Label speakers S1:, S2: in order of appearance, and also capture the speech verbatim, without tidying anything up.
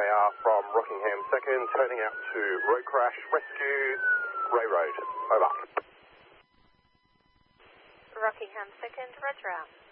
S1: J R from Rockingham second, turning out to road crash, rescue, Ray Road. Over.
S2: Rockingham second, roger out.